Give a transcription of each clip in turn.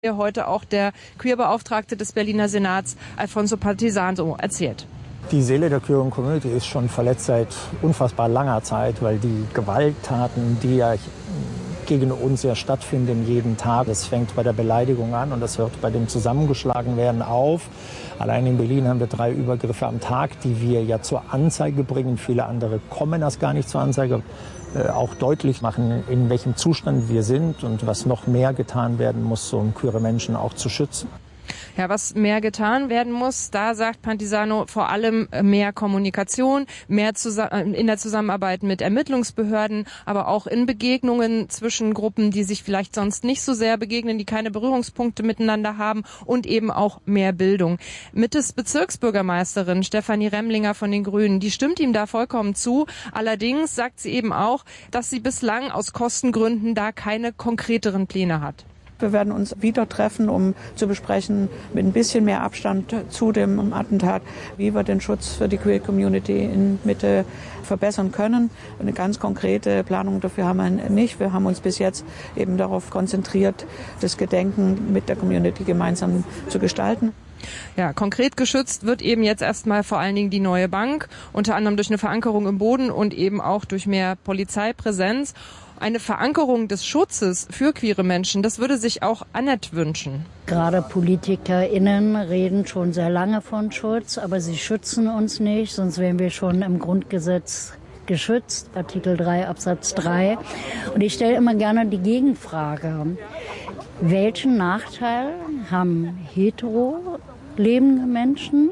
Heute auch der Queerbeauftragte des Berliner Senats, Alfonso Partisano, erzählt. Die Seele der Queer Community ist schon verletzt seit unfassbar langer Zeit, weil die Gewalttaten, die ja gegen uns ja stattfinden jeden Tag, das fängt bei der Beleidigung an und das hört bei dem Zusammengeschlagenwerden auf. Allein in Berlin haben wir 3 Übergriffe am Tag, die wir ja zur Anzeige bringen. Viele andere kommen erst gar nicht zur Anzeige. Auch deutlich machen, in welchem Zustand wir sind und was noch mehr getan werden muss, um queere Menschen auch zu schützen. Ja, was mehr getan werden muss, da sagt Partisano vor allem mehr Kommunikation, mehr in der Zusammenarbeit mit Ermittlungsbehörden, aber auch in Begegnungen zwischen Gruppen, die sich vielleicht sonst nicht so sehr begegnen, die keine Berührungspunkte miteinander haben und eben auch mehr Bildung. Mittes Bezirksbürgermeisterin Stefanie Remlinger von den Grünen, die stimmt ihm da vollkommen zu. Allerdings sagt sie eben auch, dass sie bislang aus Kostengründen da keine konkreteren Pläne hat. Wir werden uns wieder treffen, um zu besprechen, mit ein bisschen mehr Abstand zu dem Attentat, wie wir den Schutz für die Queer Community in Mitte verbessern können. Eine ganz konkrete Planung dafür haben wir nicht. Wir haben uns bis jetzt eben darauf konzentriert, das Gedenken mit der Community gemeinsam zu gestalten. Ja, konkret geschützt wird eben jetzt erstmal vor allen Dingen die neue Bank, unter anderem durch eine Verankerung im Boden und eben auch durch mehr Polizeipräsenz. Eine Verankerung des Schutzes für queere Menschen, das würde sich auch Annette wünschen. Gerade PolitikerInnen reden schon sehr lange von Schutz, aber sie schützen uns nicht, sonst wären wir schon im Grundgesetz geschützt, Artikel 3 Absatz 3. Und ich stelle immer gerne die Gegenfrage, welchen Nachteil haben hetero lebende Menschen,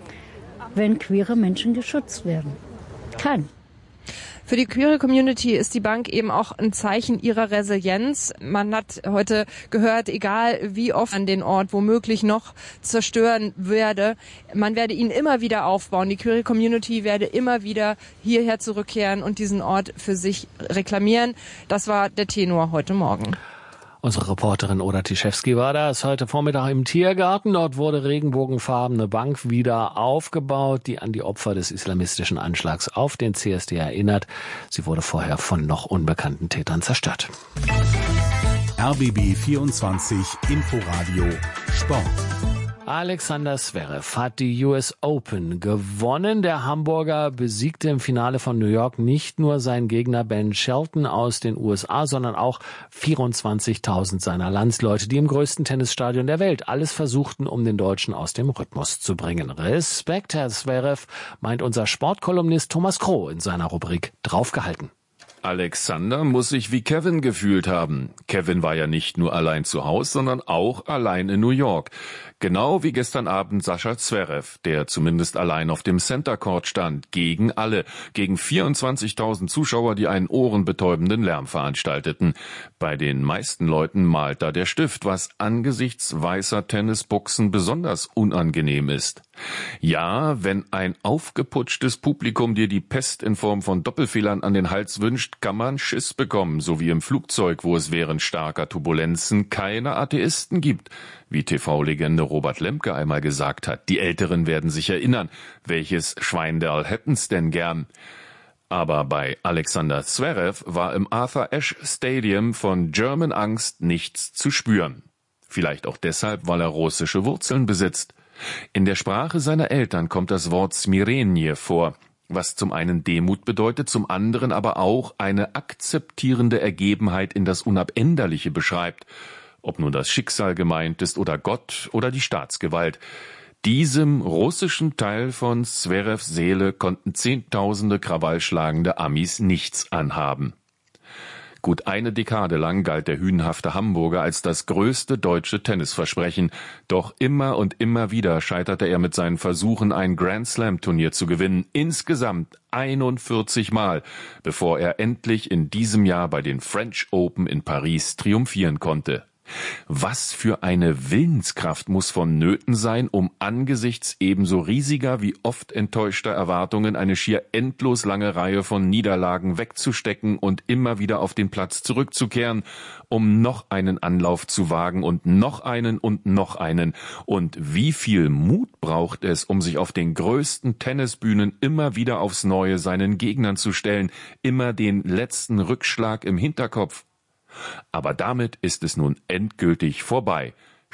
wenn queere Menschen geschützt werden? Kein. Für die queere Community ist die Bank eben auch ein Zeichen ihrer Resilienz. Man hat heute gehört, egal wie oft an den Ort womöglich noch zerstören werde, man werde ihn immer wieder aufbauen. Die queere Community werde immer wieder hierher zurückkehren und diesen Ort für sich reklamieren. Das war der Tenor heute Morgen. Unsere Reporterin Oda Tischewski war das heute Vormittag im Tiergarten. Dort wurde regenbogenfarbene Bank wieder aufgebaut, die an die Opfer des islamistischen Anschlags auf den CSD erinnert. Sie wurde vorher von noch unbekannten Tätern zerstört. RBB 24 Inforadio Sport. Alexander Zverev hat die US Open gewonnen. Der Hamburger besiegte im Finale von New York nicht nur seinen Gegner Ben Shelton aus den USA, sondern auch 24.000 seiner Landsleute, die im größten Tennisstadion der Welt alles versuchten, um den Deutschen aus dem Rhythmus zu bringen. Respekt, Herr Zverev, meint unser Sportkolumnist Thomas Kroh in seiner Rubrik Draufgehalten. Alexander muss sich wie Kevin gefühlt haben. Kevin war ja nicht nur allein zu Hause, sondern auch allein in New York. Genau wie gestern Abend Sascha Zverev, der zumindest allein auf dem Center Court stand, gegen alle, gegen 24.000 Zuschauer, die einen ohrenbetäubenden Lärm veranstalteten. Bei den meisten Leuten malt da der Stift, was angesichts weißer Tennisbuchsen besonders unangenehm ist. Ja, wenn ein aufgeputschtes Publikum dir die Pest in Form von Doppelfehlern an den Hals wünscht, kann man Schiss bekommen, so wie im Flugzeug, wo es während starker Turbulenzen keine Atheisten gibt. Wie TV-Legende Robert Lemke einmal gesagt hat, die Älteren werden sich erinnern, welches Schweinderl hätten's denn gern. Aber bei Alexander Zverev war im Arthur Ashe Stadium von German Angst nichts zu spüren. Vielleicht auch deshalb, weil er russische Wurzeln besitzt. In der Sprache seiner Eltern kommt das Wort Smirenie vor, was zum einen Demut bedeutet, zum anderen aber auch eine akzeptierende Ergebenheit in das Unabänderliche beschreibt. Ob nun das Schicksal gemeint ist oder Gott oder die Staatsgewalt. Diesem russischen Teil von Zverevs Seele konnten Zehntausende krawallschlagende Amis nichts anhaben. Gut eine Dekade lang galt der hünenhafte Hamburger als das größte deutsche Tennisversprechen. Doch immer und immer wieder scheiterte er mit seinen Versuchen, ein Grand-Slam-Turnier zu gewinnen. Insgesamt 41 Mal, bevor er endlich in diesem Jahr bei den French Open in Paris triumphieren konnte. Was für eine Willenskraft muss vonnöten sein, um angesichts ebenso riesiger wie oft enttäuschter Erwartungen eine schier endlos lange Reihe von Niederlagen wegzustecken und immer wieder auf den Platz zurückzukehren, um noch einen Anlauf zu wagen und noch einen und noch einen. Und wie viel Mut braucht es, um sich auf den größten Tennisbühnen immer wieder aufs Neue seinen Gegnern zu stellen, immer den letzten Rückschlag im Hinterkopf? Aber damit ist es nun endgültig vorbei.